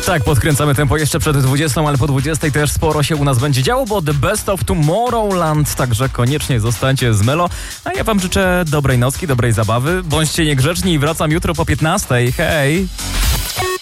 Tak, podkręcamy tempo jeszcze przed 20, ale po 20 też sporo się u nas będzie działo, bo The Best of Tomorrowland, także koniecznie zostańcie z Melo. A ja wam życzę dobrej nocki, dobrej zabawy. Bądźcie niegrzeczni i wracam jutro po 15. Hej!